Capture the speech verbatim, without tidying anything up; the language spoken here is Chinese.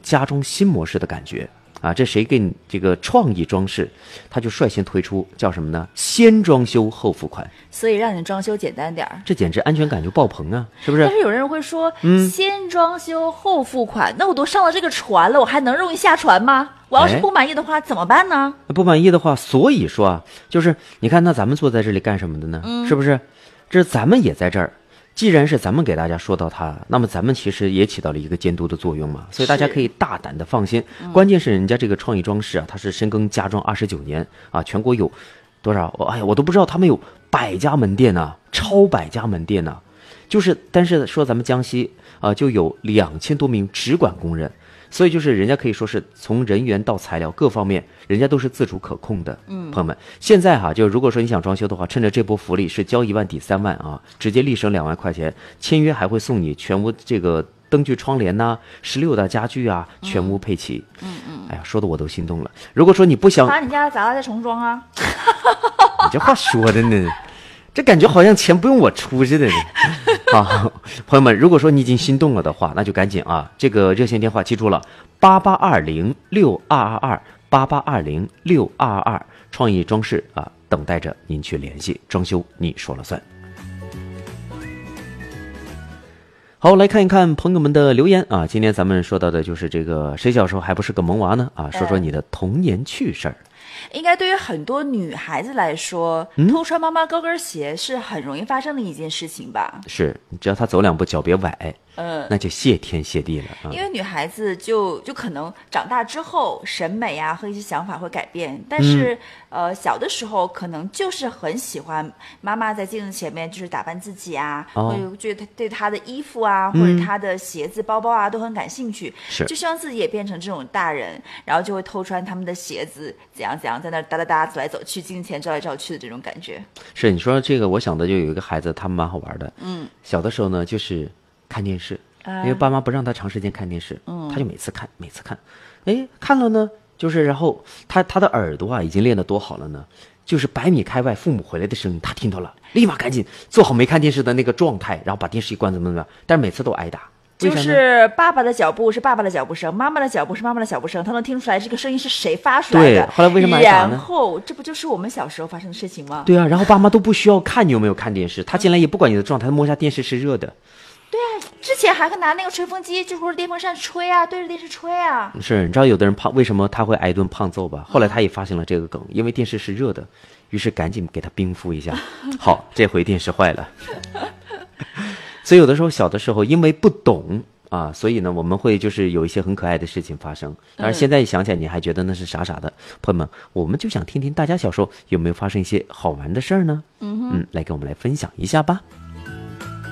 家装新模式的感觉啊！这谁给你这个创意装饰，他就率先推出叫什么呢？先装修后付款， 所以让你装修简单点儿， 这简直安全感就爆棚啊，是不是？ 但是有人会说，嗯，先装修后付款，那我都上了这个船了，我还能容易下船吗？我要是不满意的话，怎么办呢？ 不满意的话，所以说啊，就是你看，那咱们坐在这里干什么的呢？嗯、是不是？这咱们也在这儿。既然是咱们给大家说到它，那么咱们其实也起到了一个监督的作用嘛，所以大家可以大胆的放心。关键是人家这个创意装饰啊，它是深耕家装二十九年啊，全国有多少？哎呀，我都不知道，他们有百家门店呢、啊，超百家门店呢、啊。就是，但是说咱们江西啊，就有两千多名直管工人。所以就是人家可以说是从人员到材料各方面，人家都是自主可控的。嗯，朋友们，现在哈，就如果说你想装修的话，趁着这波福利是交一万抵三万啊，直接立省两万块钱，签约还会送你全屋这个灯具窗帘呐、啊、十六大家具啊，全屋配齐。嗯嗯，哎呀，说的我都心动了。如果说你不想把你家咋了再重装啊？ 你这话说的呢？这感觉好像钱不用我出似的呢。啊，朋友们，如果说你已经心动了的话，那就赶紧啊，这个热线电话记住了，八八二零六二二二，八八二零六二二二，创意装饰啊，等待着您去联系，装修你说了算。好，来看一看朋友们的留言啊，今天咱们说到的就是这个谁小时候还不是个萌娃呢啊，说说你的童年趣事儿。 应该对于很多女孩子来说，嗯、偷穿妈妈高跟鞋是很容易发生的一件事情吧？ 是，你只要她走两步脚别崴，嗯，那就谢天谢地了。 嗯、因为女孩子就就可能长大之后审美啊和一些想法会改变，但是、嗯、呃小的时候可能就是很喜欢妈妈在镜子前面就是打扮自己啊，哦、或者觉得对她的衣服啊、嗯、或者她的鞋子、包包啊都很感兴趣， 是， 就希望自己也变成这种大人，然后就会偷穿他们的鞋子，怎样怎样。在那哒哒哒走来走去，镜前照来照去的这种感觉。 是，你说这个，我想的就有一个孩子，他们蛮好玩的。嗯，小的时候呢，就是看电视，呃、因为爸妈不让他长时间看电视，嗯，他就每次看，每次看，哎，看了呢，就是然后他他的耳朵啊，已经练得多好了呢，就是百米开外父母回来的声音，他听到了，立马赶紧做好没看电视的那个状态，然后把电视一关，怎么怎么样，但是每次都挨打。 就是爸爸的脚步是爸爸的脚步声，妈妈的脚步是妈妈的脚步声，他能听出来这个声音是谁发出来的。 对，后来为什么挨打呢？ 然后这不就是我们小时候发生的事情吗？ 对啊，然后爸妈都不需要看你有没有看电视，他进来也不管你的状态，他摸一下电视是热的。 对啊，之前还会拿那个吹风机，就或者电风扇吹啊，对着电视吹啊。 是，你知道有的人胖，为什么他会挨顿胖揍吧？后来他也发现了这个梗，因为电视是热的，于是赶紧给他冰敷一下。好，这回电视坏了。所以有的时候小的时候因为不懂啊，所以呢我们会就是有一些很可爱的事情发生，但是现在一想起来你还觉得那是傻傻的。朋友们，我们就想听听大家小时候有没有发生一些好玩的事儿呢？嗯嗯，来跟我们来分享一下吧。